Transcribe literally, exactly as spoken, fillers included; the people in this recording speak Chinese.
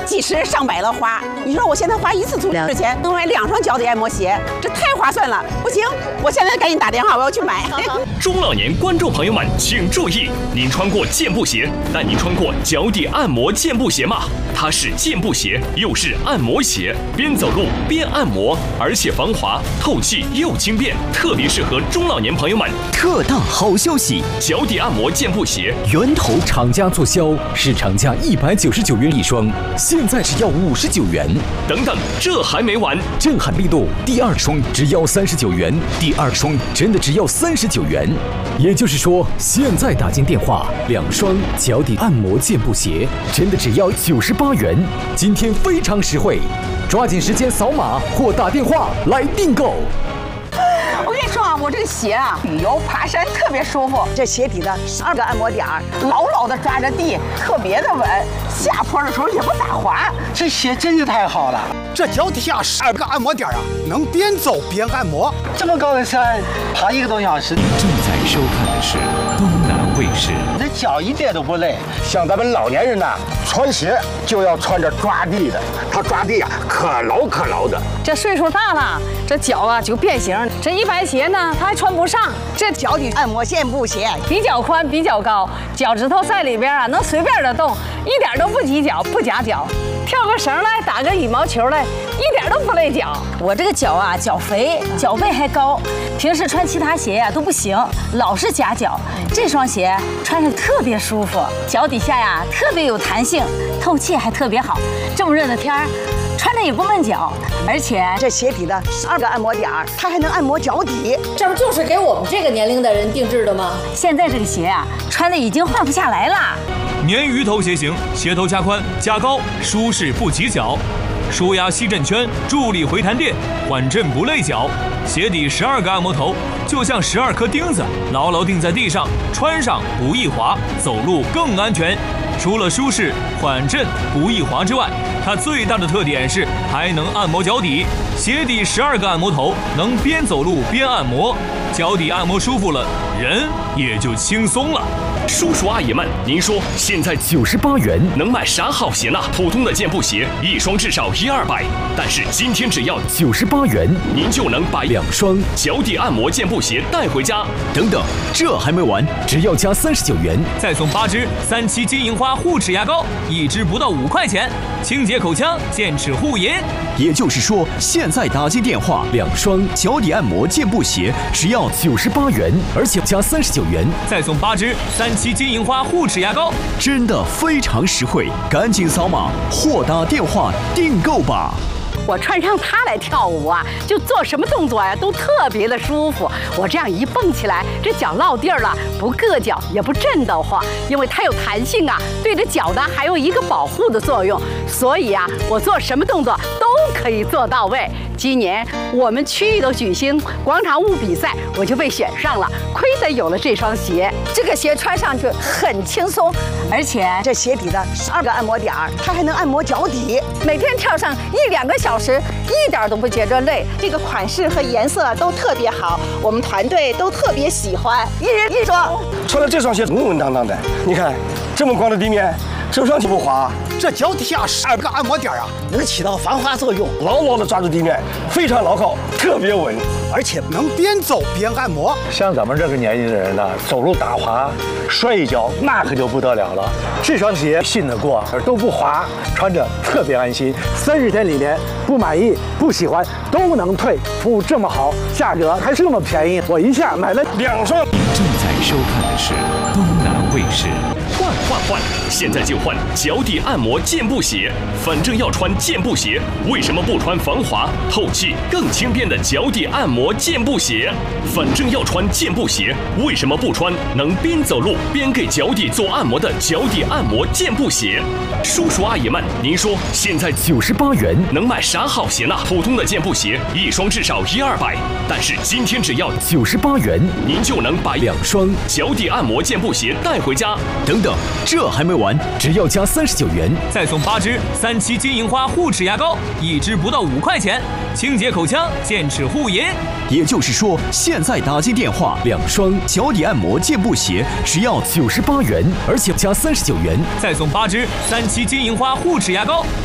几十上百的花。你说我现在花一次租之前能买两双脚底按摩鞋，这太划算了。不行，我现在赶紧打电话，我要去买。 中老年观众朋友们请注意，您穿过健步鞋，但您穿过脚底按摩健步鞋吗？它是健步鞋，又是按摩鞋，边走路边按摩，而且防滑、透气又轻便，特别适合中老年朋友们。 特大好消息！ 脚底按摩健步鞋源头厂家促销，市场价一百九十九元一双，现在只要五十九元。 等等，这还没完！ 震撼力度，第二双只要三十九元，第二双真的只要三十九元。也就是说，现在打进电话，两双脚底按摩健步鞋真的只要九十八元。今天非常实惠，抓紧时间扫码或打电话来订购。 我跟你说啊，我这个鞋啊，旅游爬山特别舒服。这鞋底的十二个按摩点儿，牢牢的抓着地，特别的稳，下坡的时候也不打滑。 这鞋真是太好了。 这脚底下十二个按摩点啊，能边走边按摩。 这么高的山，爬一个多小时。 正在收看的是东南卫视。 你这脚一点都不累。 像咱们老年人呐，穿鞋就要穿着抓地的，他抓地啊可牢可牢的。 这岁数大了，这脚啊就变形。这一般鞋呢，他还穿不上。 这脚底按摩健步鞋比较宽，比较高，脚趾头在里边啊，能随便的动，一点都不挤脚，不夹脚。跳个绳来，打个羽毛球来，一点都不累脚。我这个脚啊，脚肥，脚背还高，平时穿其他鞋呀、啊、都不行，老是夹脚。这双鞋穿着特别舒服，脚底下呀特别有弹性，透气还特别好。这么热的天儿，穿着也不闷脚，而且这鞋底的十二个按摩点儿，它还能按摩脚底。 这不就是给我们这个年龄的人定制的吗？ 现在这个鞋啊，穿的已经换不下来了。 鲶鱼头鞋型，鞋头加宽加高，舒适不挤脚，舒压吸震圈，助力回弹垫，缓震不累脚。鞋底十二个按摩头，就像十二颗钉子，牢牢钉在地上，穿上不易滑，走路更安全。除了舒适、缓震、不易滑之外，它最大的特点是还能按摩脚底。鞋底十二个按摩头，能边走路边按摩，脚底按摩舒服了，人也就轻松了。 叔叔阿姨们，您说现在九十八元能买啥好鞋呢？普通的健步鞋一双至少一二百，但是今天只要九十八元， 您就能把两双脚底按摩健步鞋带回家。 等等，这还没完，只要加三十九元， 再送八支三七金银花护齿牙膏，一支不到五块钱，清洁口腔，健齿护龈。 也就是说，现在打进电话，两双脚底按摩健步鞋只要九十八元，而且加三十九元， 再送八支三七金银花护齿牙膏， 真的非常实惠，赶紧扫码或打电话订购吧。 我穿上它来跳舞啊，就做什么动作呀、啊、都特别的舒服。我这样一蹦起来，这脚落地儿了，不硌脚也不震得慌，因为它有弹性啊，对着脚呢还有一个保护的作用。所以啊，我做什么动作都可以做到位。今年我们区域的举行广场舞比赛，我就被选上了，亏得有了这双鞋。 这个鞋穿上去很轻松，而且这鞋底的十二个按摩点儿，它还能按摩脚底。 每天跳上一两个小时，一点都不觉着累。 这个款式和颜色都特别好，我们团队都特别喜欢。一人一双， 穿了这双鞋稳稳当当的，你看这么光的地面，走上去不滑。 这脚底下十二个按摩点啊，能起到防滑作用， 牢牢的抓住地面，非常牢靠，特别稳， 而且能边走边按摩。 像咱们这个年纪的人呢，走路打滑，摔一跤那可就不得了了。这双鞋信得过，都不滑，穿着特别安心。三十天里面不满意、不喜欢都能退，服务这么好，价格还这么便宜，我一下买了两双。 正在收看的是东南卫视。 换换换！现在就换脚底按摩健步鞋。反正要穿健步鞋，为什么不穿防滑、透气、更轻便的脚底按摩健步鞋？反正要穿健步鞋，为什么不穿能边走路边给脚底做按摩的脚底按摩健步鞋？叔叔阿姨们，您说现在九十八元能买啥好鞋呢？普通的健步鞋一双至少一二百，但是今天只要九十八元， 您就能把两双脚底按摩健步鞋带回家。 等等，这还没完，只要加三十九元， 再送八支三七金银花护齿牙膏，一支不到五块钱，清洁口腔，健齿护龈。 也就是说，现在打进电话，两双脚底按摩健步鞋只要九十八元，而且加三十九元， 再送八支三七金银花护齿牙膏。